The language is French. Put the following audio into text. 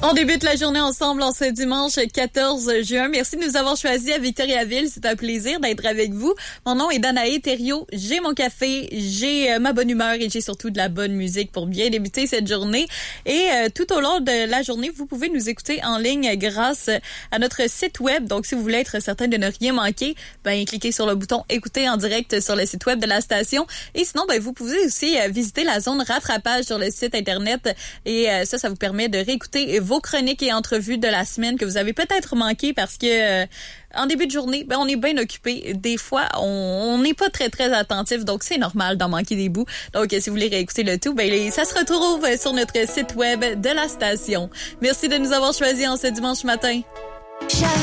On débute la journée ensemble en ce dimanche 14 juin. Merci de nous avoir choisis à Victoriaville. C'est un plaisir d'être avec vous. Mon nom est Danae Thériault. J'ai mon café, j'ai ma bonne humeur et j'ai surtout de la bonne musique pour bien débuter cette journée. Et tout au long de la journée, vous pouvez nous écouter en ligne grâce à notre site web. Donc, si vous voulez être certain de ne rien manquer, cliquez sur le bouton écouter en direct sur le site web de la station. Et sinon, vous pouvez aussi visiter la zone rattrapage sur le site Internet. Et ça vous permet de réécouter vos chroniques et entrevues de la semaine que vous avez peut-être manqué parce que en début de journée, on est bien occupé. Des fois, on n'est pas très, très attentif, donc c'est normal d'en manquer des bouts. Donc, si vous voulez réécouter le tout, ça se retrouve sur notre site web de la station. Merci de nous avoir choisis en ce dimanche matin.